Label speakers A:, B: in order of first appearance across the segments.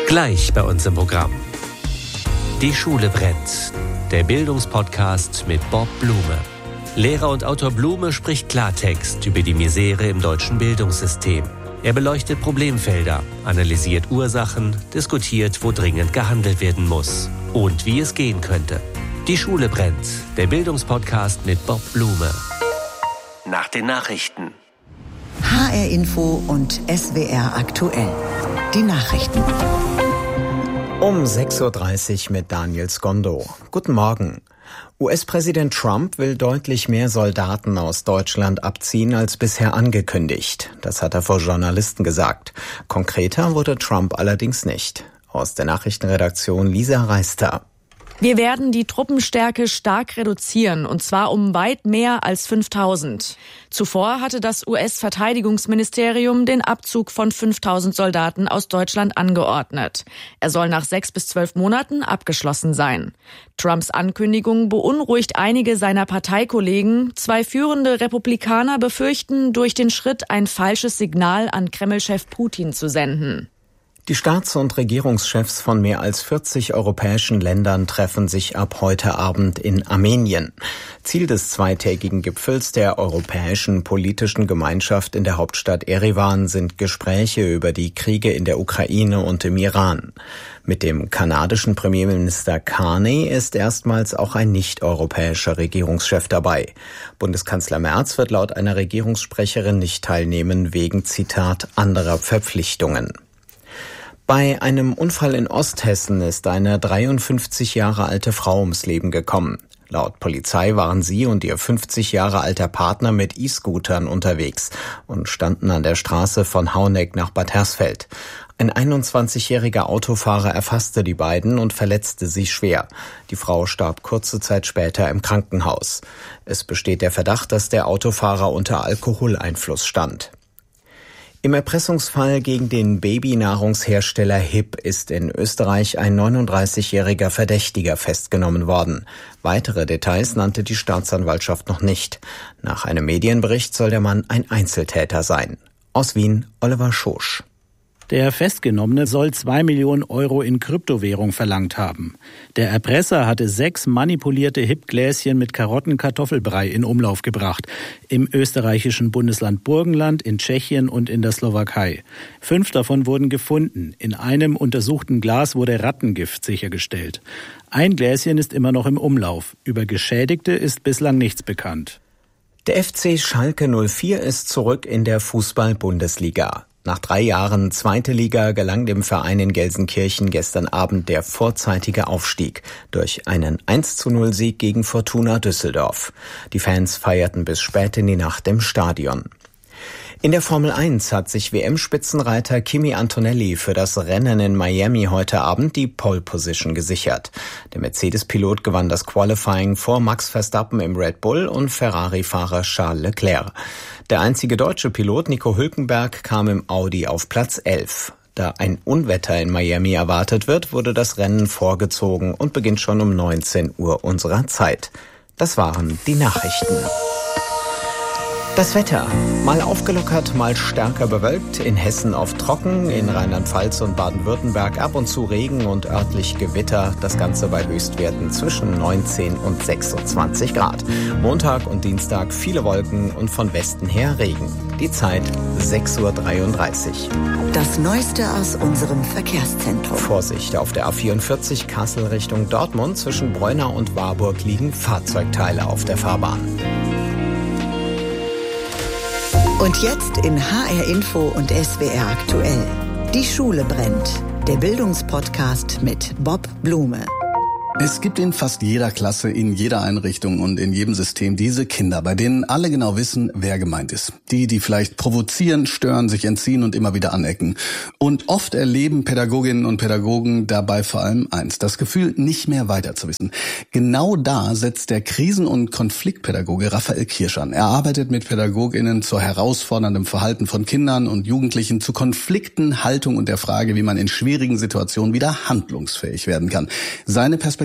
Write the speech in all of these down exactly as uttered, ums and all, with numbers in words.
A: Gleich bei uns im Programm. Die Schule brennt. Der Bildungspodcast mit Bob Blume. Lehrer und Autor Blume spricht Klartext über die Misere im deutschen Bildungssystem. Er beleuchtet Problemfelder, analysiert Ursachen, diskutiert, wo dringend gehandelt werden muss und wie es gehen könnte. Die Schule brennt. Der Bildungspodcast mit Bob Blume. Nach den Nachrichten.
B: H R Info und S W R aktuell. Die Nachrichten.
C: Um sechs Uhr dreißig mit Daniel Skondo. Guten Morgen. U S-Präsident Trump will deutlich mehr Soldaten aus Deutschland abziehen als bisher angekündigt. Das hat er vor Journalisten gesagt. Konkreter wurde Trump allerdings nicht. Aus der Nachrichtenredaktion Lisa Reister.
D: Wir werden die Truppenstärke stark reduzieren, und zwar um weit mehr als fünftausend. Zuvor hatte das U S-Verteidigungsministerium den Abzug von fünftausend Soldaten aus Deutschland angeordnet. Er soll nach sechs bis zwölf Monaten abgeschlossen sein. Trumps Ankündigung beunruhigt einige seiner Parteikollegen. Zwei führende Republikaner befürchten, durch den Schritt ein falsches Signal an Kreml-Chef Putin zu senden.
C: Die Staats- und Regierungschefs von mehr als vierzig europäischen Ländern treffen sich ab heute Abend in Armenien. Ziel des zweitägigen Gipfels der Europäischen Politischen Gemeinschaft in der Hauptstadt Erivan sind Gespräche über die Kriege in der Ukraine und im Iran. Mit dem kanadischen Premierminister Carney ist erstmals auch ein nicht-europäischer Regierungschef dabei. Bundeskanzler Merz wird laut einer Regierungssprecherin nicht teilnehmen, wegen, Zitat, anderer Verpflichtungen. Bei einem Unfall in Osthessen ist eine dreiundfünfzig Jahre alte Frau ums Leben gekommen. Laut Polizei waren sie und ihr fünfzig Jahre alter Partner mit E-Scootern unterwegs und standen an der Straße von Hauneck nach Bad Hersfeld. Ein einundzwanzigjähriger Autofahrer erfasste die beiden und verletzte sie schwer. Die Frau starb kurze Zeit später im Krankenhaus. Es besteht der Verdacht, dass der Autofahrer unter Alkoholeinfluss stand. Im Erpressungsfall gegen den Babynahrungshersteller Hip ist in Österreich ein neununddreißigjähriger Verdächtiger festgenommen worden. Weitere Details nannte die Staatsanwaltschaft noch nicht. Nach einem Medienbericht soll der Mann ein Einzeltäter sein. Aus Wien, Oliver Schosch.
E: Der Festgenommene soll zwei Millionen Euro in Kryptowährung verlangt haben. Der Erpresser hatte sechs manipulierte Hip-Gläschen mit Karotten-Kartoffelbrei in Umlauf gebracht. Im österreichischen Bundesland Burgenland, in Tschechien und in der Slowakei. Fünf davon wurden gefunden. In einem untersuchten Glas wurde Rattengift sichergestellt. Ein Gläschen ist immer noch im Umlauf. Über Geschädigte ist bislang nichts bekannt.
C: Der F C Schalke null vier ist zurück in der Fußball-Bundesliga. Nach drei Jahren zweite Liga gelang dem Verein in Gelsenkirchen gestern Abend der vorzeitige Aufstieg durch einen eins zu null Sieg gegen Fortuna Düsseldorf. Die Fans feierten bis spät in die Nacht im Stadion. In der Formel eins hat sich W M-Spitzenreiter Kimi Antonelli für das Rennen in Miami heute Abend die Pole Position gesichert. Der Mercedes-Pilot gewann das Qualifying vor Max Verstappen im Red Bull und Ferrari-Fahrer Charles Leclerc. Der einzige deutsche Pilot Nico Hülkenberg kam im Audi auf Platz elf. Da ein Unwetter in Miami erwartet wird, wurde das Rennen vorgezogen und beginnt schon um neunzehn Uhr unserer Zeit. Das waren die Nachrichten. Das Wetter. Mal aufgelockert, mal stärker bewölkt. In Hessen oft trocken, in Rheinland-Pfalz und Baden-Württemberg ab und zu Regen und örtlich Gewitter. Das Ganze bei Höchstwerten zwischen neunzehn und sechsundzwanzig Grad. Montag und Dienstag viele Wolken und von Westen her Regen. Die Zeit sechs Uhr dreiunddreißig.
B: Das Neueste aus unserem Verkehrszentrum.
C: Vorsicht, auf der A vierundvierzig Kassel Richtung Dortmund zwischen Breunau und Warburg liegen Fahrzeugteile auf der Fahrbahn.
B: Und jetzt in H R Info und S W R aktuell. Die Schule brennt. Der Bildungspodcast mit Bob Blume.
F: Es gibt in fast jeder Klasse, in jeder Einrichtung und in jedem System diese Kinder, bei denen alle genau wissen, wer gemeint ist. Die, die vielleicht provozieren, stören, sich entziehen und immer wieder anecken. Und oft erleben Pädagoginnen und Pädagogen dabei vor allem eins, das Gefühl, nicht mehr weiter zu wissen. Genau da setzt der Krisen- und Konfliktpädagoge Raphael Kirsch an. Er arbeitet mit PädagogInnen zu herausforderndem Verhalten von Kindern und Jugendlichen, zu Konflikten, Haltung und der Frage, wie man in schwierigen Situationen wieder handlungsfähig werden kann. Seine Perspektive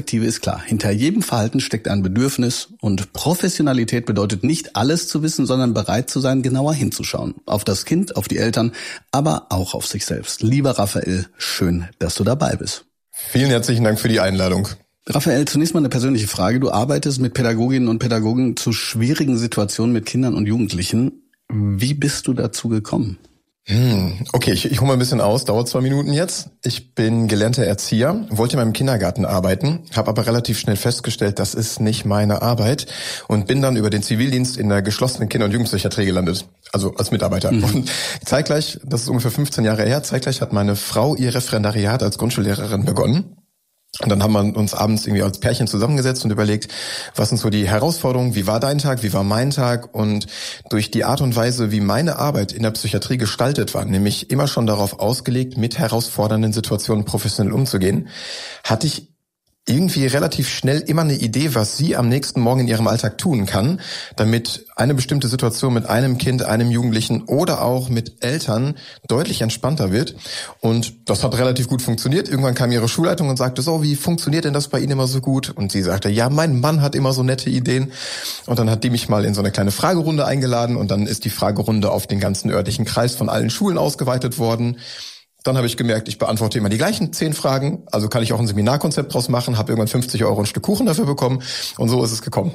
F: Perspektive ist klar. Hinter jedem Verhalten steckt ein Bedürfnis und Professionalität bedeutet nicht alles zu wissen, sondern bereit zu sein, genauer hinzuschauen. Auf das Kind, auf die Eltern, aber auch auf sich selbst. Lieber Raphael, schön, dass du dabei bist.
G: Vielen herzlichen Dank für die Einladung.
F: Raphael, zunächst mal eine persönliche Frage. Du arbeitest mit Pädagoginnen und Pädagogen zu schwierigen Situationen mit Kindern und Jugendlichen. Wie bist du dazu gekommen?
G: Hm, okay, ich, ich hole mal ein bisschen aus, dauert zwei Minuten jetzt. Ich bin gelernter Erzieher, wollte in meinem Kindergarten arbeiten, habe aber relativ schnell festgestellt, das ist nicht meine Arbeit und bin dann über den Zivildienst in der geschlossenen Kinder- und Jugendpsychiatrie gelandet, also als Mitarbeiter. Mhm. Und zeitgleich, das ist ungefähr fünfzehn Jahre her, zeitgleich hat meine Frau ihr Referendariat als Grundschullehrerin begonnen. Und dann haben wir uns abends irgendwie als Pärchen zusammengesetzt und überlegt, was sind so die Herausforderungen, wie war dein Tag, wie war mein Tag? Und durch die Art und Weise, wie meine Arbeit in der Psychiatrie gestaltet war, nämlich immer schon darauf ausgelegt, mit herausfordernden Situationen professionell umzugehen, hatte ich irgendwie relativ schnell immer eine Idee, was sie am nächsten Morgen in ihrem Alltag tun kann, damit eine bestimmte Situation mit einem Kind, einem Jugendlichen oder auch mit Eltern deutlich entspannter wird. Und das hat relativ gut funktioniert. Irgendwann kam ihre Schulleitung und sagte, so, wie funktioniert denn das bei Ihnen immer so gut? Und sie sagte, ja, mein Mann hat immer so nette Ideen. Und dann hat die mich mal in so eine kleine Fragerunde eingeladen und dann ist die Fragerunde auf den ganzen örtlichen Kreis von allen Schulen ausgeweitet worden. Dann habe ich gemerkt, ich beantworte immer die gleichen zehn Fragen, also kann ich auch ein Seminarkonzept draus machen, habe irgendwann fünfzig Euro ein Stück Kuchen dafür bekommen und so ist es gekommen.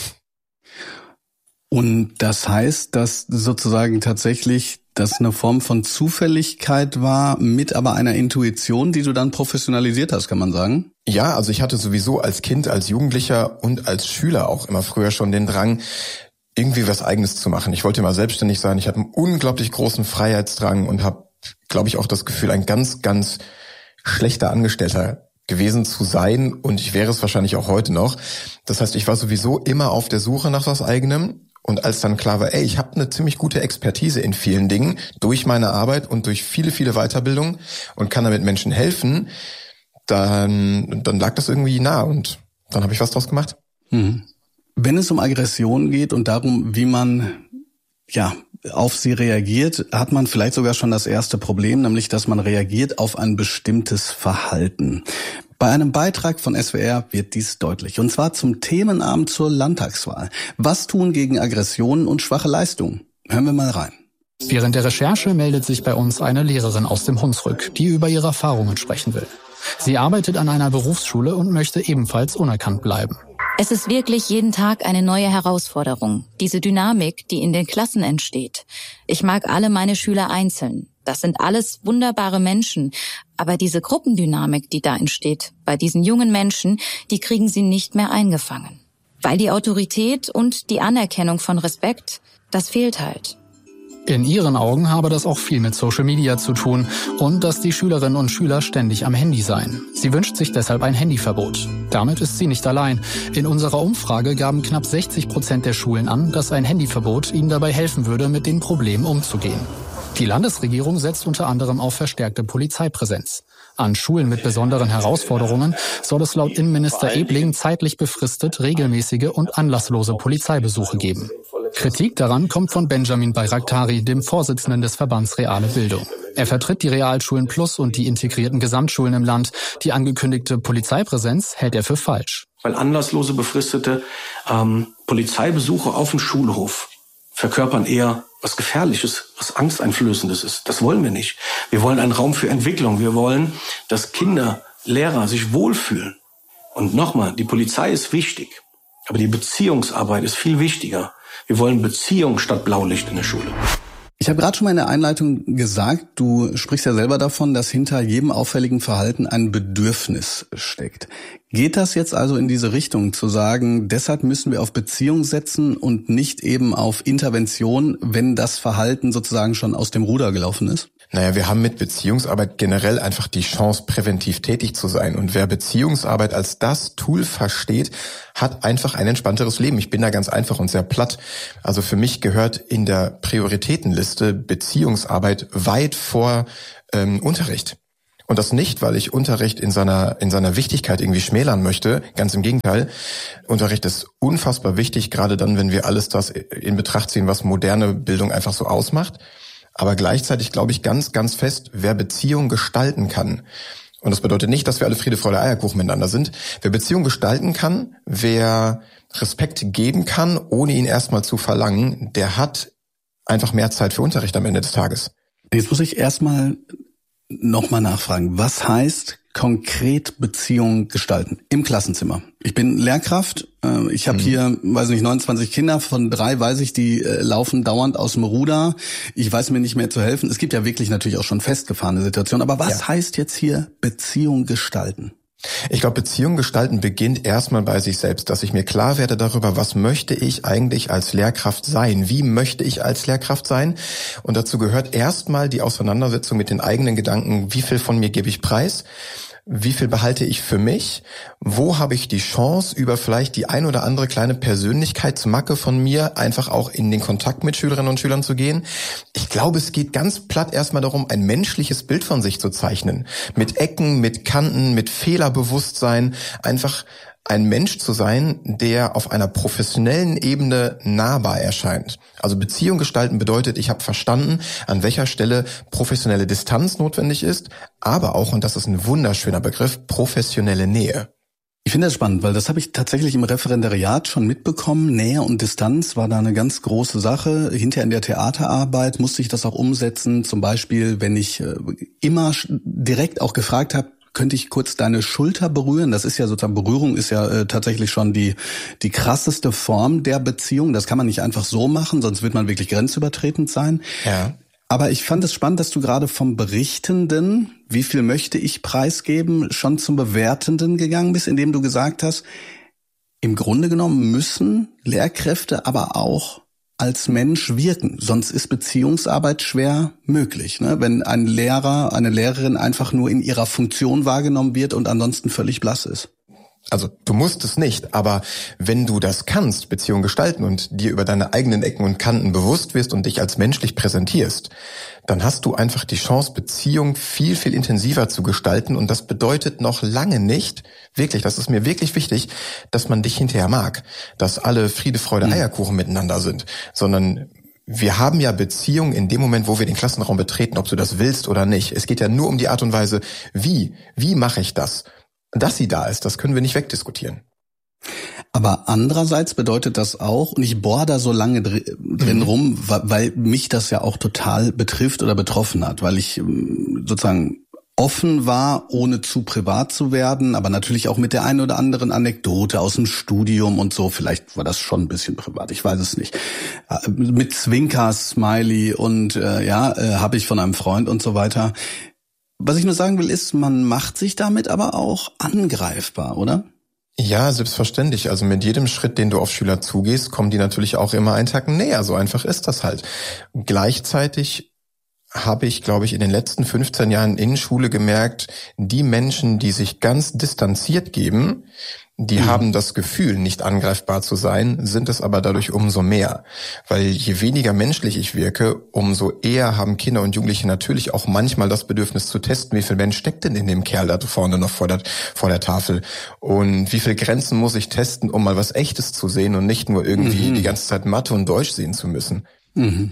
F: Und das heißt, dass sozusagen tatsächlich das eine Form von Zufälligkeit war, mit aber einer Intuition, die du dann professionalisiert hast, kann man sagen?
G: Ja, also ich hatte sowieso als Kind, als Jugendlicher und als Schüler auch immer früher schon den Drang, irgendwie was Eigenes zu machen. Ich wollte immer selbstständig sein, ich hatte einen unglaublich großen Freiheitsdrang und habe, glaube ich, auch das Gefühl, ein ganz, ganz schlechter Angestellter gewesen zu sein und ich wäre es wahrscheinlich auch heute noch. Das heißt, ich war sowieso immer auf der Suche nach was Eigenem und als dann klar war, ey, ich habe eine ziemlich gute Expertise in vielen Dingen durch meine Arbeit und durch viele, viele Weiterbildungen und kann damit Menschen helfen, dann, dann lag das irgendwie nah und dann habe ich was draus gemacht.
F: Mhm. Wenn es um Aggression geht und darum, wie man ja auf sie reagiert, hat man vielleicht sogar schon das erste Problem, nämlich dass man reagiert auf ein bestimmtes Verhalten. Bei einem Beitrag von S W R wird dies deutlich, und zwar zum Themenabend zur Landtagswahl. Was tun gegen Aggressionen und schwache Leistungen? Hören wir mal rein.
H: Während der Recherche meldet sich bei uns eine Lehrerin aus dem Hunsrück, die über ihre Erfahrungen sprechen will. Sie arbeitet an einer Berufsschule und möchte ebenfalls unerkannt bleiben.
I: Es ist wirklich jeden Tag eine neue Herausforderung, diese Dynamik, die in den Klassen entsteht. Ich mag alle meine Schüler einzeln. Das sind alles wunderbare Menschen. Aber diese Gruppendynamik, die da entsteht, bei diesen jungen Menschen, die kriegen sie nicht mehr eingefangen. Weil die Autorität und die Anerkennung von Respekt, das fehlt halt.
H: In ihren Augen habe das auch viel mit Social Media zu tun und dass die Schülerinnen und Schüler ständig am Handy seien. Sie wünscht sich deshalb ein Handyverbot. Damit ist sie nicht allein. In unserer Umfrage gaben knapp sechzig Prozent der Schulen an, dass ein Handyverbot ihnen dabei helfen würde, mit den Problemen umzugehen. Die Landesregierung setzt unter anderem auf verstärkte Polizeipräsenz. An Schulen mit besonderen Herausforderungen soll es laut Innenminister Ebling zeitlich befristet regelmäßige und anlasslose Polizeibesuche geben. Kritik daran kommt von Benjamin Bayraktari, dem Vorsitzenden des Verbands Reale Bildung. Er vertritt die Realschulen Plus und die integrierten Gesamtschulen im Land. Die angekündigte Polizeipräsenz hält er für falsch.
J: Weil anlasslose befristete ähm, Polizeibesuche auf dem Schulhof verkörpern eher was Gefährliches, was Angsteinflößendes ist. Das wollen wir nicht. Wir wollen einen Raum für Entwicklung. Wir wollen, dass Kinder, Lehrer sich wohlfühlen. Und nochmal, die Polizei ist wichtig, aber die Beziehungsarbeit ist viel wichtiger. Wir wollen Beziehung statt Blaulicht in der Schule.
F: Ich habe gerade schon mal in der Einleitung gesagt, du sprichst ja selber davon, dass hinter jedem auffälligen Verhalten ein Bedürfnis steckt. Geht das jetzt also in diese Richtung, zu sagen, deshalb müssen wir auf Beziehung setzen und nicht eben auf Intervention, wenn das Verhalten sozusagen schon aus dem Ruder gelaufen ist?
G: Naja, wir haben mit Beziehungsarbeit generell einfach die Chance, präventiv tätig zu sein. Und wer Beziehungsarbeit als das Tool versteht, hat einfach ein entspannteres Leben. Ich bin da ganz einfach und sehr platt. Also für mich gehört in der Prioritätenliste Beziehungsarbeit weit vor ähm, Unterricht. Und das nicht, weil ich Unterricht in seiner in seiner Wichtigkeit irgendwie schmälern möchte. Ganz im Gegenteil. Unterricht ist unfassbar wichtig, gerade dann, wenn wir alles das in Betracht ziehen, was moderne Bildung einfach so ausmacht. Aber gleichzeitig glaube ich ganz, ganz fest, wer Beziehung gestalten kann Und das bedeutet nicht, dass wir alle Friede, Freude, Eierkuchen miteinander sind. Wer Beziehung gestalten kann, wer Respekt geben kann, ohne ihn erstmal zu verlangen, der hat einfach mehr Zeit für Unterricht am Ende des Tages.
F: Jetzt muss ich erstmal nochmal nachfragen. Was heißt konkret Beziehungen gestalten im Klassenzimmer? Ich bin Lehrkraft. Ich habe mhm. hier, weiß nicht, neunundzwanzig Kinder. Von drei weiß ich, die laufen dauernd aus dem Ruder. Ich weiß mir nicht mehr zu helfen. Es gibt ja wirklich natürlich auch schon festgefahrene Situationen. Aber was ja. heißt jetzt hier Beziehung gestalten?
G: Ich glaube, Beziehung gestalten beginnt erstmal bei sich selbst, dass ich mir klar werde darüber, was möchte ich eigentlich als Lehrkraft sein? Wie möchte ich als Lehrkraft sein? Und dazu gehört erstmal die Auseinandersetzung mit den eigenen Gedanken, wie viel von mir gebe ich preis? Wie viel behalte ich für mich? Wo habe ich die Chance, über vielleicht die ein oder andere kleine Persönlichkeitsmacke von mir einfach auch in den Kontakt mit Schülerinnen und Schülern zu gehen? Ich glaube, es geht ganz platt erstmal darum, ein menschliches Bild von sich zu zeichnen. Mit Ecken, mit Kanten, mit Fehlerbewusstsein, einfach ein Mensch zu sein, der auf einer professionellen Ebene nahbar erscheint. Also Beziehung gestalten bedeutet, ich habe verstanden, an welcher Stelle professionelle Distanz notwendig ist, aber auch, und das ist ein wunderschöner Begriff, professionelle Nähe.
F: Ich finde das spannend, weil das habe ich tatsächlich im Referendariat schon mitbekommen. Nähe und Distanz war da eine ganz große Sache. Hinterher in der Theaterarbeit musste ich das auch umsetzen. Zum Beispiel, wenn ich immer direkt auch gefragt habe, könnte ich kurz deine Schulter berühren? Das ist ja sozusagen, Berührung ist ja äh, tatsächlich schon die die krasseste Form der Beziehung. Das kann man nicht einfach so machen, sonst wird man wirklich grenzübertretend sein.
G: Ja.
F: Aber ich fand es spannend, dass du gerade vom Berichtenden, wie viel möchte ich preisgeben, schon zum Bewertenden gegangen bist, indem du gesagt hast, im Grunde genommen müssen Lehrkräfte aber auch als Mensch wirken. Sonst ist Beziehungsarbeit schwer möglich, ne? Wenn ein Lehrer, eine Lehrerin einfach nur in ihrer Funktion wahrgenommen wird und ansonsten völlig blass ist.
G: Also du musst es nicht, aber wenn du das kannst, Beziehung gestalten und dir über deine eigenen Ecken und Kanten bewusst wirst und dich als menschlich präsentierst, dann hast du einfach die Chance, Beziehung viel, viel intensiver zu gestalten. Und das bedeutet noch lange nicht, wirklich, das ist mir wirklich wichtig, dass man dich hinterher mag, dass alle Friede, Freude, Eierkuchen miteinander sind, sondern wir haben ja Beziehung in dem Moment, wo wir den Klassenraum betreten, ob du das willst oder nicht. Es geht ja nur um die Art und Weise, wie, wie mache ich das? Dass sie da ist, das können wir nicht wegdiskutieren.
F: Aber andererseits bedeutet das auch, und ich bohre da so lange drin mhm. rum, weil mich das ja auch total betrifft oder betroffen hat, weil ich sozusagen offen war, ohne zu privat zu werden, aber natürlich auch mit der einen oder anderen Anekdote aus dem Studium und so. Vielleicht war das schon ein bisschen privat, ich weiß es nicht. Mit Zwinker, Smiley und äh, ja, äh, habe ich von einem Freund und so weiter. Was ich nur sagen will, ist, man macht sich damit aber auch angreifbar, oder?
G: Ja, selbstverständlich. Also mit jedem Schritt, den du auf Schüler zugehst, kommen die natürlich auch immer einen Tacken näher. So einfach ist das halt. Gleichzeitig habe ich, glaube ich, in den letzten fünfzehn Jahren in Schule gemerkt, die Menschen, die sich ganz distanziert geben, die mhm. haben das Gefühl, nicht angreifbar zu sein, sind es aber dadurch umso mehr. Weil je weniger menschlich ich wirke, umso eher haben Kinder und Jugendliche natürlich auch manchmal das Bedürfnis zu testen, wie viel Mensch steckt denn in dem Kerl da vorne noch vor der, vor der Tafel. Und wie viel Grenzen muss ich testen, um mal was Echtes zu sehen und nicht nur irgendwie mhm. die ganze Zeit Mathe und Deutsch sehen zu müssen.
F: Mhm.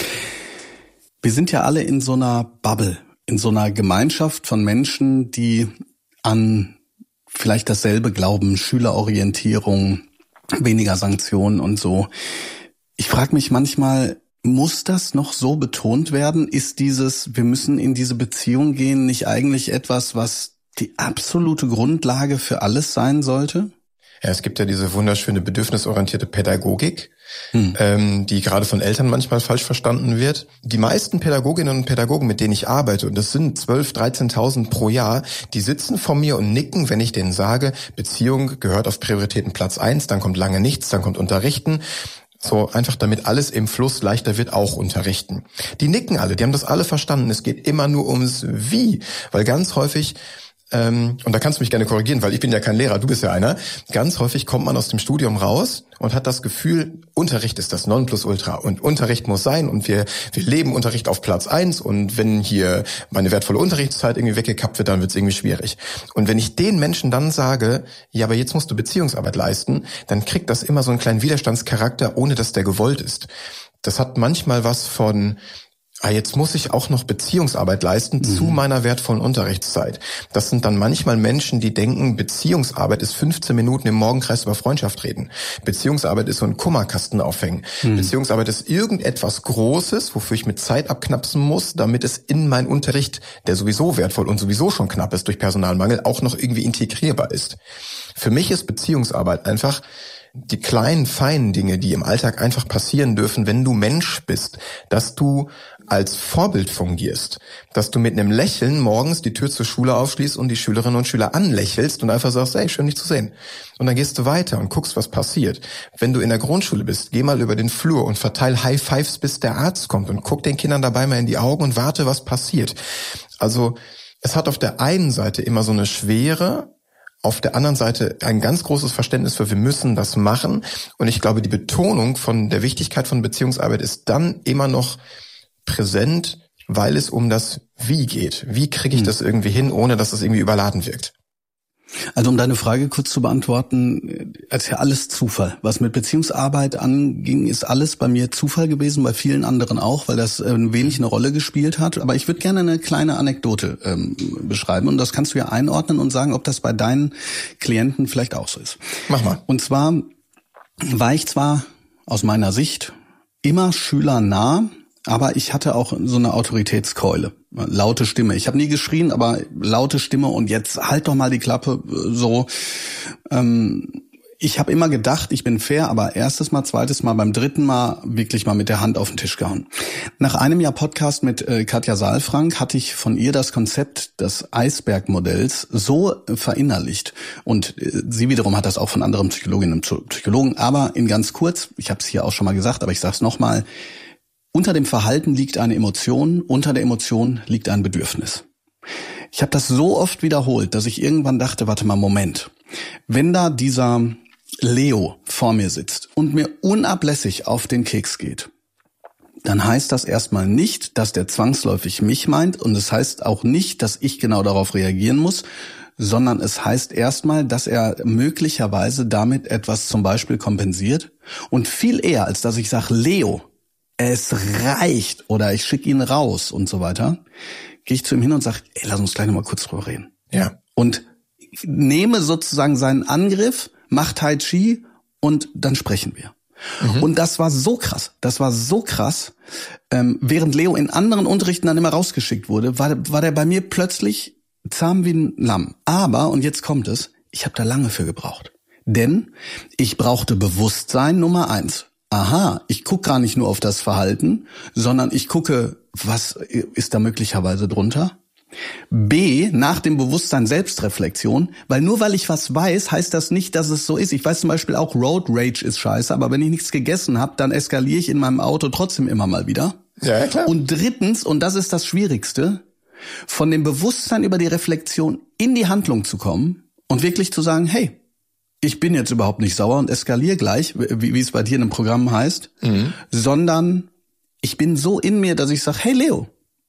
F: Wir sind ja alle in so einer Bubble, in so einer Gemeinschaft von Menschen, die an vielleicht dasselbe glauben, Schülerorientierung, weniger Sanktionen und so. Ich frage mich manchmal, muss das noch so betont werden? Ist dieses, wir müssen in diese Beziehung gehen, nicht eigentlich etwas, was die absolute Grundlage für alles sein sollte?
G: Ja, es gibt ja diese wunderschöne bedürfnisorientierte Pädagogik, hm. ähm, die gerade von Eltern manchmal falsch verstanden wird. Die meisten Pädagoginnen und Pädagogen, mit denen ich arbeite, und das sind zwölftausend, dreizehntausend pro Jahr, die sitzen vor mir und nicken, wenn ich denen sage, Beziehung gehört auf Prioritätenplatz eins, dann kommt lange nichts, dann kommt Unterrichten. So einfach, damit alles im Fluss leichter wird, auch unterrichten. Die nicken alle, die haben das alle verstanden. Es geht immer nur ums Wie, weil ganz häufig, Ähm, und da kannst du mich gerne korrigieren, weil ich bin ja kein Lehrer, du bist ja einer. Ganz häufig kommt man aus dem Studium raus und hat das Gefühl, Unterricht ist das Nonplusultra und Unterricht muss sein und wir wir leben Unterricht auf Platz eins und wenn hier meine wertvolle Unterrichtszeit irgendwie weggekappt wird, dann wird es irgendwie schwierig. Und wenn ich den Menschen dann sage, ja, aber jetzt musst du Beziehungsarbeit leisten, dann kriegt das immer so einen kleinen Widerstandscharakter, ohne dass der gewollt ist. Das hat manchmal was von ah, jetzt muss ich auch noch Beziehungsarbeit leisten mhm. zu meiner wertvollen Unterrichtszeit. Das sind dann manchmal Menschen, die denken, Beziehungsarbeit ist fünfzehn Minuten im Morgenkreis über Freundschaft reden. Beziehungsarbeit ist so ein Kummerkasten aufhängen. Mhm. Beziehungsarbeit ist irgendetwas Großes, wofür ich mit Zeit abknapsen muss, damit es in meinen Unterricht, der sowieso wertvoll und sowieso schon knapp ist durch Personalmangel, auch noch irgendwie integrierbar ist. Für mich ist Beziehungsarbeit einfach die kleinen, feinen Dinge, die im Alltag einfach passieren dürfen, wenn du Mensch bist, dass du als Vorbild fungierst, dass du mit einem Lächeln morgens die Tür zur Schule aufschließt und die Schülerinnen und Schüler anlächelst und einfach sagst, hey, schön dich zu sehen. Und dann gehst du weiter und guckst, was passiert. Wenn du in der Grundschule bist, geh mal über den Flur und verteil High Fives, bis der Arzt kommt und guck den Kindern dabei mal in die Augen und warte, was passiert. Also es hat auf der einen Seite immer so eine Schwere, auf der anderen Seite ein ganz großes Verständnis für, wir müssen das machen. Und ich glaube, die Betonung von der Wichtigkeit von Beziehungsarbeit ist dann immer noch präsent, weil es um das Wie geht. Wie kriege ich das irgendwie hin, ohne dass es irgendwie überladen wirkt?
F: Also um deine Frage kurz zu beantworten, als ja alles Zufall. Was mit Beziehungsarbeit anging, ist alles bei mir Zufall gewesen, bei vielen anderen auch, weil das äh, wenig eine Rolle gespielt hat. Aber ich würde gerne eine kleine Anekdote ähm, beschreiben und das kannst du ja einordnen und sagen, ob das bei deinen Klienten vielleicht auch so ist.
G: Mach mal.
F: Und zwar war ich zwar aus meiner Sicht immer schülernah, aber ich hatte auch so eine Autoritätskeule, laute Stimme. Ich habe nie geschrien, aber laute Stimme und jetzt halt doch mal die Klappe so. Ähm, ich habe immer gedacht, ich bin fair, aber erstes Mal, zweites Mal, beim dritten Mal wirklich mal mit der Hand auf den Tisch gehauen. Nach einem Jahr Podcast mit äh, Katja Saalfrank hatte ich von ihr das Konzept des Eisbergmodells so verinnerlicht. Und äh, sie wiederum hat das auch von anderen Psychologinnen und Psychologen. Aber in ganz kurz, ich habe es hier auch schon mal gesagt, aber ich sage es nochmal, unter dem Verhalten liegt eine Emotion, unter der Emotion liegt ein Bedürfnis. Ich habe das so oft wiederholt, dass ich irgendwann dachte, warte mal, Moment. Wenn da dieser Leo vor mir sitzt und mir unablässig auf den Keks geht, dann heißt das erstmal nicht, dass der zwangsläufig mich meint und es heißt auch nicht, dass ich genau darauf reagieren muss, sondern es heißt erstmal, dass er möglicherweise damit etwas zum Beispiel kompensiert und viel eher, als dass ich sage, Leo, es reicht oder ich schicke ihn raus und so weiter, gehe ich zu ihm hin und sage, ey, lass uns gleich nochmal kurz drüber reden.
G: Ja.
F: Und nehme sozusagen seinen Angriff, mach Tai Chi und dann sprechen wir. Mhm. Und das war so krass, das war so krass, ähm, während Leo in anderen Unterrichten dann immer rausgeschickt wurde, war, war der bei mir plötzlich zahm wie ein Lamm. Aber, und jetzt kommt es, ich habe da lange für gebraucht. Denn ich brauchte Bewusstsein Nummer eins. Aha, ich gucke gar nicht nur auf das Verhalten, sondern ich gucke, was ist da möglicherweise drunter? B, nach dem Bewusstsein Selbstreflexion, weil nur weil ich was weiß, heißt das nicht, dass es so ist. Ich weiß zum Beispiel auch, Road Rage ist scheiße, aber wenn ich nichts gegessen habe, dann eskaliere ich in meinem Auto trotzdem immer mal wieder.
G: Ja, klar.
F: Und drittens, und das ist das Schwierigste, von dem Bewusstsein über die Reflexion in die Handlung zu kommen und wirklich zu sagen, hey, ich bin jetzt überhaupt nicht sauer und eskaliere gleich, wie, wie es bei dir in einem Programm heißt, mhm. sondern ich bin so in mir, dass ich sage, hey Leo,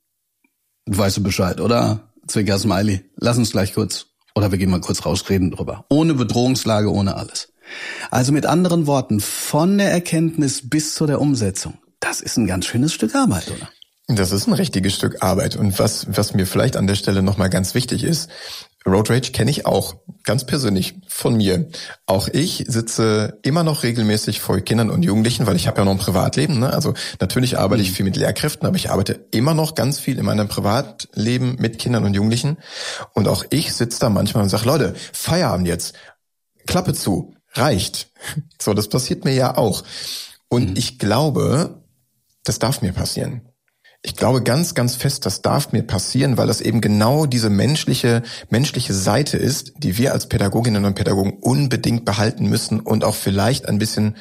F: weißt du Bescheid, oder? Zwinker Smiley, lass uns gleich kurz, oder wir gehen mal kurz raus, reden drüber. Ohne Bedrohungslage, ohne alles. Also mit anderen Worten, von der Erkenntnis bis zu der Umsetzung, das ist ein ganz schönes Stück Arbeit, oder?
G: Das ist ein richtiges Stück Arbeit. Und was, was mir vielleicht an der Stelle nochmal ganz wichtig ist, Road Rage kenne ich auch, ganz persönlich von mir. Auch ich sitze immer noch regelmäßig vor Kindern und Jugendlichen, weil ich habe ja noch ein Privatleben. Ne? Also natürlich arbeite ich viel mit Lehrkräften, aber ich arbeite immer noch ganz viel in meinem Privatleben mit Kindern und Jugendlichen. Und auch ich sitze da manchmal und sage, Leute, Feierabend jetzt, Klappe zu, reicht. So, das passiert mir ja auch. Und mhm. ich glaube, das darf mir passieren. Ich glaube ganz, ganz fest, das darf mir passieren, weil das eben genau diese menschliche, menschliche Seite ist, die wir als Pädagoginnen und Pädagogen unbedingt behalten müssen und auch vielleicht ein bisschen,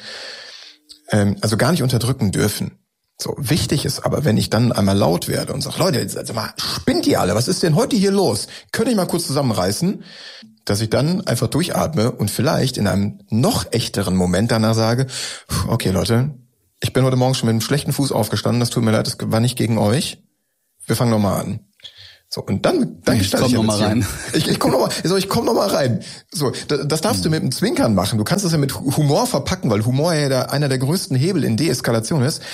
G: ähm, also gar nicht unterdrücken dürfen. So, wichtig ist aber, wenn ich dann einmal laut werde und sage, Leute, jetzt, also mal, spinnt ihr alle? Was ist denn heute hier los? Könnt ihr mal kurz zusammenreißen? Dass ich dann einfach durchatme und vielleicht in einem noch echteren Moment danach sage, okay Leute, ich bin heute Morgen schon mit einem schlechten Fuß aufgestanden, das tut mir leid, das war nicht gegen euch. Wir fangen nochmal an. So, und dann, dann
F: ich komm nochmal rein.
G: Ich, ich komm nochmal, so, ich komm nochmal rein. So, das, das darfst du mit einem Zwinkern machen. Du kannst das ja mit Humor verpacken, weil Humor ja der, einer der größten Hebel in Deeskalation ist.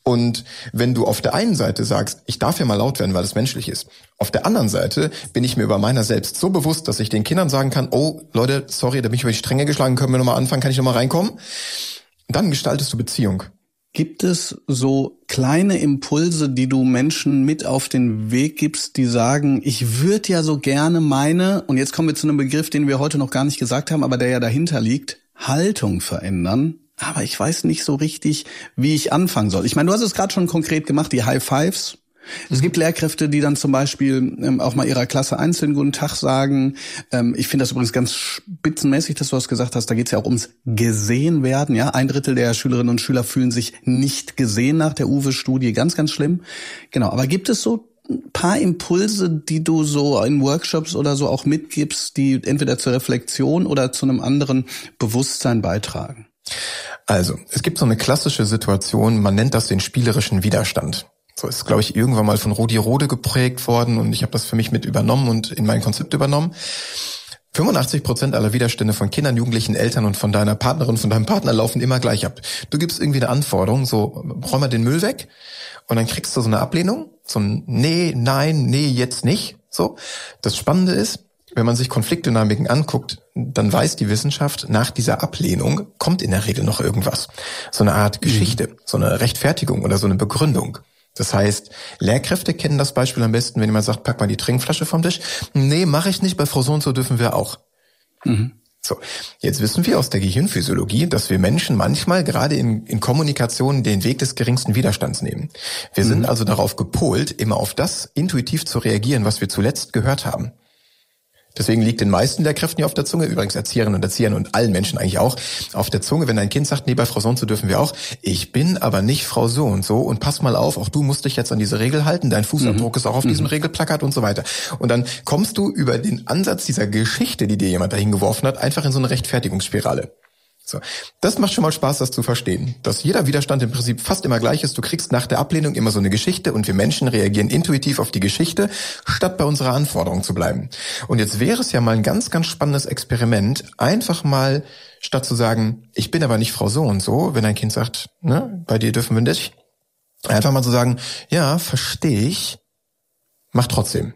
G: Und wenn du auf der einen Seite sagst, ich darf ja mal laut werden, weil es menschlich ist. Auf der anderen Seite bin ich mir über meiner selbst so bewusst, dass ich den Kindern sagen kann, oh Leute, sorry, da bin ich über die Stränge geschlagen, können wir nochmal anfangen, kann ich nochmal reinkommen? Dann gestaltest du Beziehung.
F: Gibt es so kleine Impulse, die du Menschen mit auf den Weg gibst, die sagen, ich würde ja so gerne meine, und jetzt kommen wir zu einem Begriff, den wir heute noch gar nicht gesagt haben, aber der ja dahinter liegt, Haltung verändern? Aber ich weiß nicht so richtig, wie ich anfangen soll. Ich meine, du hast es gerade schon konkret gemacht, die High Fives. Es mhm. gibt Lehrkräfte, die dann zum Beispiel ähm, auch mal ihrer Klasse einzeln Guten Tag sagen. Ähm, ich finde das übrigens ganz spitzenmäßig, dass du das gesagt hast. Da geht es ja auch ums gesehen werden. Ja, ein Drittel der Schülerinnen und Schüler fühlen sich nicht gesehen nach der Uwe-Studie. Ganz, ganz schlimm. Genau. Aber gibt es so ein paar Impulse, die du so in Workshops oder so auch mitgibst, die entweder zur Reflexion oder zu einem anderen Bewusstsein beitragen?
G: Also, es gibt so eine klassische Situation, man nennt das den spielerischen Widerstand. So ist, glaube ich, irgendwann mal von Rudi Rode geprägt worden und ich habe das für mich mit übernommen und in mein Konzept übernommen. fünfundachtzig Prozent aller Widerstände von Kindern, Jugendlichen, Eltern und von deiner Partnerin, von deinem Partner laufen immer gleich ab. Du gibst irgendwie eine Anforderung, so, räum mal den Müll weg und dann kriegst du so eine Ablehnung, so ein Nee, nein, nee, jetzt nicht. So. Das Spannende ist, wenn man sich Konfliktdynamiken anguckt, dann weiß die Wissenschaft, nach dieser Ablehnung kommt in der Regel noch irgendwas. So eine Art Geschichte, mhm. so eine Rechtfertigung oder so eine Begründung. Das heißt, Lehrkräfte kennen das Beispiel am besten, wenn jemand sagt, pack mal die Trinkflasche vom Tisch. Nee, mache ich nicht, bei Frau so und so dürfen wir auch. Mhm. So, jetzt wissen wir aus der Gehirnphysiologie, dass wir Menschen manchmal gerade in, in Kommunikation den Weg des geringsten Widerstands nehmen. Wir mhm. sind also darauf gepolt, immer auf das intuitiv zu reagieren, was wir zuletzt gehört haben. Deswegen liegt den meisten Lehrkräften hier auf der Zunge, übrigens Erzieherinnen und Erziehern und allen Menschen eigentlich auch, auf der Zunge, wenn dein Kind sagt, nee, bei Frau so und so dürfen wir auch. Ich bin aber nicht Frau so und so und pass mal auf, auch du musst dich jetzt an diese Regel halten, dein Fußabdruck mhm. ist auch auf mhm. diesem Regelplakat und so weiter. Und dann kommst du über den Ansatz dieser Geschichte, die dir jemand dahin geworfen hat, einfach in so eine Rechtfertigungsspirale. So. Das macht schon mal Spaß, das zu verstehen, dass jeder Widerstand im Prinzip fast immer gleich ist. Du kriegst nach der Ablehnung immer so eine Geschichte und wir Menschen reagieren intuitiv auf die Geschichte, statt bei unserer Anforderung zu bleiben. Und jetzt wäre es ja mal ein ganz, ganz spannendes Experiment, einfach mal, statt zu sagen, ich bin aber nicht Frau so und so, wenn ein Kind sagt, ne, bei dir dürfen wir nicht, einfach mal zu sagen, ja, verstehe ich, mach trotzdem.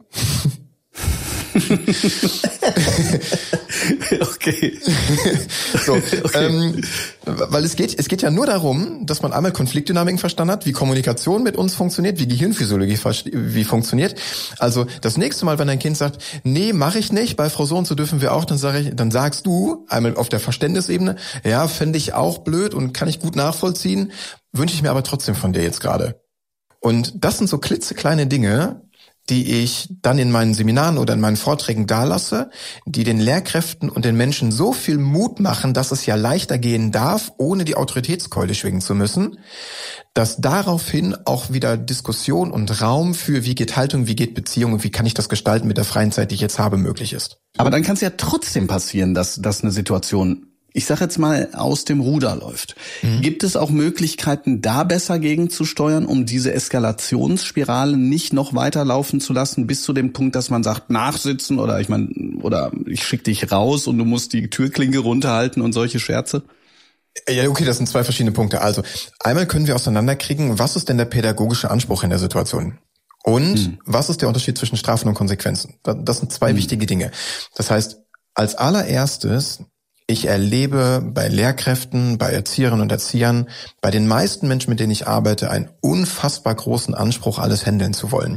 F: Okay.
G: So, okay. Ähm, weil es geht, es geht ja nur darum, dass man einmal Konfliktdynamiken verstanden hat, wie Kommunikation mit uns funktioniert, wie Gehirnphysiologie wie funktioniert. Also das nächste Mal, wenn ein Kind sagt, nee, mache ich nicht, bei Frau so und so dürfen wir auch, dann sage ich, dann sagst du einmal auf der Verständnisebene, ja, fände ich auch blöd und kann ich gut nachvollziehen, wünsche ich mir aber trotzdem von dir jetzt gerade. Und das sind so klitzekleine Dinge, die ich dann in meinen Seminaren oder in meinen Vorträgen dalasse, die den Lehrkräften und den Menschen so viel Mut machen, dass es ja leichter gehen darf, ohne die Autoritätskeule schwingen zu müssen, dass daraufhin auch wieder Diskussion und Raum für wie geht Haltung, wie geht Beziehung und wie kann ich das gestalten mit der freien Zeit, die ich jetzt habe, möglich ist.
F: Aber dann kann es ja trotzdem passieren, dass, dass eine Situation, ich sage jetzt mal, aus dem Ruder läuft. Mhm. Gibt es auch Möglichkeiten, da besser gegenzusteuern, um diese Eskalationsspirale nicht noch weiterlaufen zu lassen, bis zu dem Punkt, dass man sagt, nachsitzen oder ich meine, oder ich schicke dich raus und du musst die Türklinke runterhalten und solche Scherze?
G: Ja, okay, das sind zwei verschiedene Punkte. Also, einmal können wir auseinanderkriegen, was ist denn der pädagogische Anspruch in der Situation? Und mhm. was ist der Unterschied zwischen Strafen und Konsequenzen? Das sind zwei mhm. wichtige Dinge. Das heißt, als allererstes, ich erlebe bei Lehrkräften, bei Erzieherinnen und Erziehern, bei den meisten Menschen, mit denen ich arbeite, einen unfassbar großen Anspruch, alles handeln zu wollen.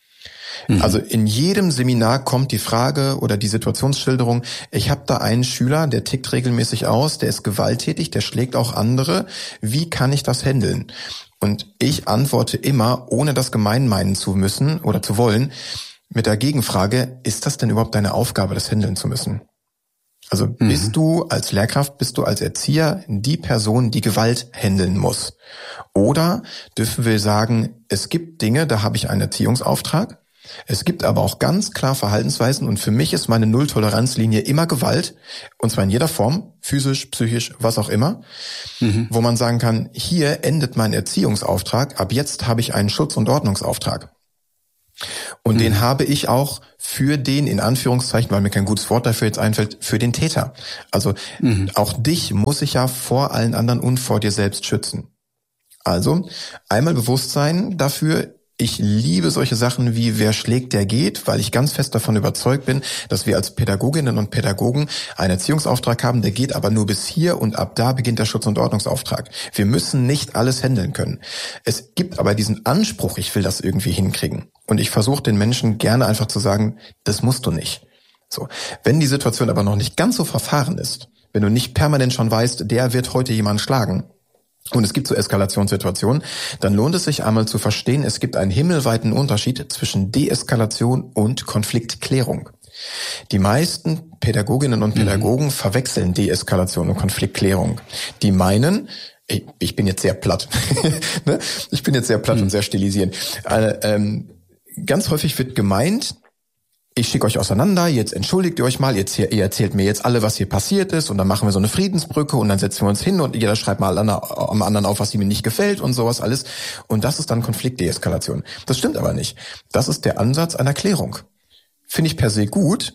G: Mhm. Also in jedem Seminar kommt die Frage oder die Situationsschilderung, ich habe da einen Schüler, der tickt regelmäßig aus, der ist gewalttätig, der schlägt auch andere. Wie kann ich das handeln? Und ich antworte immer, ohne das gemein meinen zu müssen oder zu wollen, mit der Gegenfrage, ist das denn überhaupt deine Aufgabe, das handeln zu müssen? Also bist mhm. du als Lehrkraft, bist du als Erzieher die Person, die Gewalt handeln muss? Oder dürfen wir sagen, es gibt Dinge, da habe ich einen Erziehungsauftrag. Es gibt aber auch ganz klar Verhaltensweisen und für mich ist meine Null-Toleranz-Linie immer Gewalt, und zwar in jeder Form, physisch, psychisch, was auch immer, mhm. wo man sagen kann, hier endet mein Erziehungsauftrag, ab jetzt habe ich einen Schutz- und Ordnungsauftrag. Und mhm. den habe ich auch für den, in Anführungszeichen, weil mir kein gutes Wort dafür jetzt einfällt, für den Täter. Also mhm. auch dich muss ich ja vor allen anderen und vor dir selbst schützen. Also einmal Bewusstsein dafür, ich liebe solche Sachen wie wer schlägt, der geht, weil ich ganz fest davon überzeugt bin, dass wir als Pädagoginnen und Pädagogen einen Erziehungsauftrag haben, der geht aber nur bis hier und ab da beginnt der Schutz- und Ordnungsauftrag. Wir müssen nicht alles handeln können. Es gibt aber diesen Anspruch, ich will das irgendwie hinkriegen. Und ich versuche den Menschen gerne einfach zu sagen, das musst du nicht. So, wenn die Situation aber noch nicht ganz so verfahren ist, wenn du nicht permanent schon weißt, der wird heute jemanden schlagen, und es gibt so Eskalationssituationen, dann lohnt es sich einmal zu verstehen, es gibt einen himmelweiten Unterschied zwischen Deeskalation und Konfliktklärung. Die meisten Pädagoginnen und Pädagogen mhm. verwechseln Deeskalation und Konfliktklärung. Die meinen, ich, ich bin jetzt sehr platt, ich bin jetzt sehr platt mhm. und sehr stilisierend. Äh, ähm, ganz häufig wird gemeint, ich schicke euch auseinander, jetzt entschuldigt ihr euch mal, jetzt hier, ihr erzählt mir jetzt alle, was hier passiert ist und dann machen wir so eine Friedensbrücke und dann setzen wir uns hin und jeder schreibt mal am anderen auf, was ihm nicht gefällt und sowas alles. Und das ist dann Konfliktdeeskalation. Das stimmt aber nicht. Das ist der Ansatz einer Klärung. Finde ich per se gut,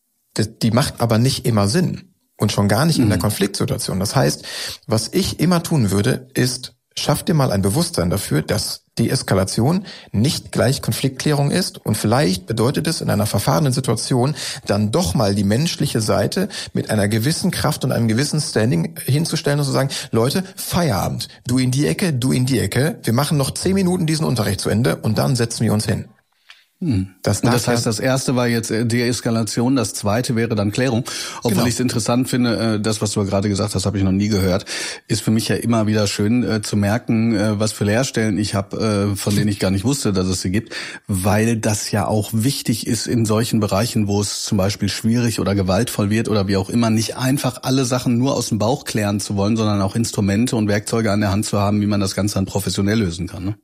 G: die macht aber nicht immer Sinn und schon gar nicht mhm. in der Konfliktsituation. Das heißt, was ich immer tun würde, ist, schaff dir mal ein Bewusstsein dafür, dass Deeskalation nicht gleich Konfliktklärung ist und vielleicht bedeutet es in einer verfahrenen Situation dann doch mal die menschliche Seite mit einer gewissen Kraft und einem gewissen Standing hinzustellen und zu sagen, Leute, Feierabend, du in die Ecke, du in die Ecke, wir machen noch zehn Minuten diesen Unterricht zu Ende und dann setzen wir uns hin.
F: Hm. Das, das heißt, das erste war jetzt Deeskalation, das zweite wäre dann Klärung. Obwohl genau. ich es interessant finde, das, was du gerade gesagt hast, habe ich noch nie gehört, ist für mich ja immer wieder schön äh, zu merken, äh, was für Lehrstellen ich habe, äh, von denen ich gar nicht wusste, dass es sie gibt, weil das ja auch wichtig ist in solchen Bereichen, wo es zum Beispiel schwierig oder gewaltvoll wird oder wie auch immer, nicht einfach alle Sachen nur aus dem Bauch klären zu wollen, sondern auch Instrumente und Werkzeuge an der Hand zu haben, wie man das Ganze dann professionell lösen kann. Ne?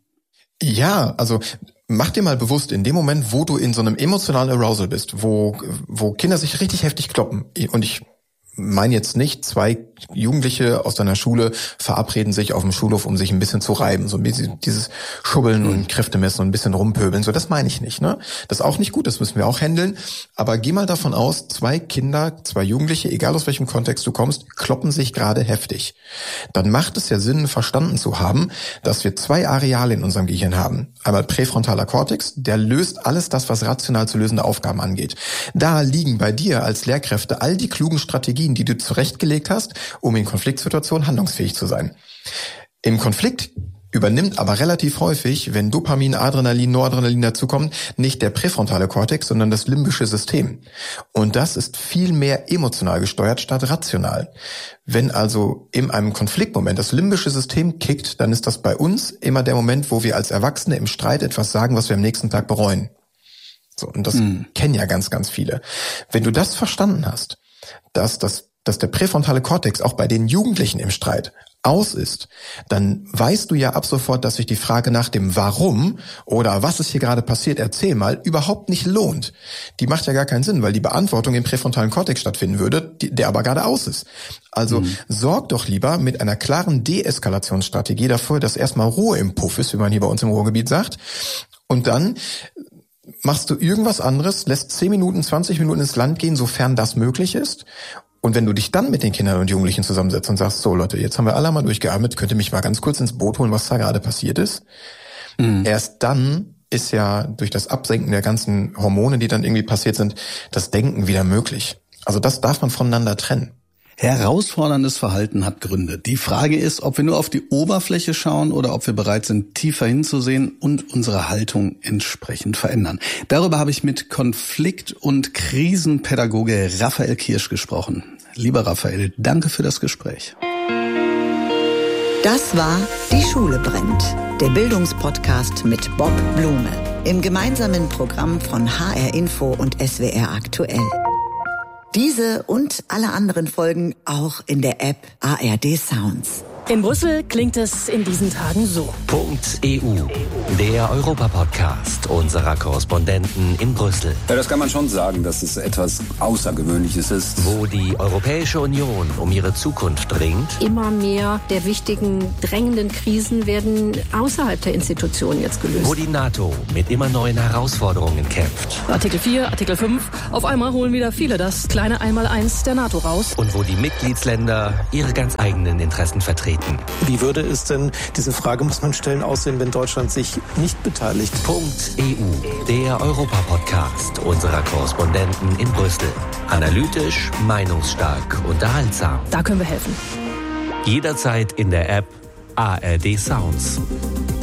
G: Ja, also mach dir mal bewusst, in dem Moment, wo du in so einem emotionalen Arousal bist, wo wo Kinder sich richtig heftig kloppen, und ich meine jetzt nicht, zwei Jugendliche aus deiner Schule verabreden sich auf dem Schulhof, um sich ein bisschen zu reiben, so dieses Schubbeln und Kräftemessen und ein bisschen rumpöbeln, so das meine ich nicht, ne? Das ist auch nicht gut, das müssen wir auch handeln, aber geh mal davon aus, zwei Kinder, zwei Jugendliche, egal aus welchem Kontext du kommst, kloppen sich gerade heftig. Dann macht es ja Sinn, verstanden zu haben, dass wir zwei Areale in unserem Gehirn haben. Einmal präfrontaler Kortex, der löst alles das, was rational zu lösende Aufgaben angeht. Da liegen bei dir als Lehrkräfte all die klugen Strategien, die du zurechtgelegt hast, um in Konfliktsituationen handlungsfähig zu sein. Im Konflikt übernimmt aber relativ häufig, wenn Dopamin, Adrenalin, Noradrenalin dazukommt, nicht der präfrontale Kortex, sondern das limbische System. Und das ist viel mehr emotional gesteuert statt rational. Wenn also in einem Konfliktmoment das limbische System kickt, dann ist das bei uns immer der Moment, wo wir als Erwachsene im Streit etwas sagen, was wir am nächsten Tag bereuen. So, und das mhm. kennen ja ganz, ganz viele. Wenn du das verstanden hast, dass das, dass der präfrontale Kortex auch bei den Jugendlichen im Streit aus ist, dann weißt du ja ab sofort, dass sich die Frage nach dem Warum oder was ist hier gerade passiert, erzähl mal, überhaupt nicht lohnt. Die macht ja gar keinen Sinn, weil die Beantwortung im präfrontalen Kortex stattfinden würde, die, der aber gerade aus ist. Also mhm. sorg doch lieber mit einer klaren Deeskalationsstrategie dafür, dass erstmal Ruhe im Puff ist, wie man hier bei uns im Ruhrgebiet sagt, und dann machst du irgendwas anderes, lässt zehn Minuten, zwanzig Minuten ins Land gehen, sofern das möglich ist. Und wenn du dich dann mit den Kindern und Jugendlichen zusammensetzt und sagst, so Leute, jetzt haben wir alle mal durchgeatmet, könnt ihr mich mal ganz kurz ins Boot holen, was da gerade passiert ist. Mhm. Erst dann ist ja durch das Absenken der ganzen Hormone, die dann irgendwie passiert sind, das Denken wieder möglich. Also das darf man voneinander trennen.
F: Herausforderndes Verhalten hat Gründe. Die Frage ist, ob wir nur auf die Oberfläche schauen oder ob wir bereit sind, tiefer hinzusehen und unsere Haltung entsprechend verändern. Darüber habe ich mit Konflikt- und Krisenpädagoge Raphael Kirsch gesprochen. Lieber Raphael, danke für das Gespräch.
B: Das war Die Schule brennt, der Bildungspodcast mit Bob Blume im gemeinsamen Programm von H R Info und S W R Aktuell. Diese und alle anderen Folgen auch in der App A R D Sounds.
K: In Brüssel klingt es in diesen Tagen so.
A: .eu, der Europa-Podcast unserer Korrespondenten in Brüssel.
L: Ja, das kann man schon sagen, dass es etwas Außergewöhnliches ist.
A: Wo die Europäische Union um ihre Zukunft ringt.
M: Immer mehr der wichtigen, drängenden Krisen werden außerhalb der Institutionen jetzt gelöst.
A: Wo die NATO mit immer neuen Herausforderungen kämpft.
K: Artikel vier, Artikel fünf, auf einmal holen wieder viele das kleine Einmaleins der NATO raus.
A: Und wo die Mitgliedsländer ihre ganz eigenen Interessen vertreten. beitreten.
N: Wie würde es denn, diese Frage muss man stellen, aussehen, wenn Deutschland sich nicht beteiligt?
A: Punkt E U, der Europa-Podcast unserer Korrespondenten in Brüssel. Analytisch, meinungsstark, unterhaltsam.
K: Da können wir helfen.
A: Jederzeit in der App A R D Sounds.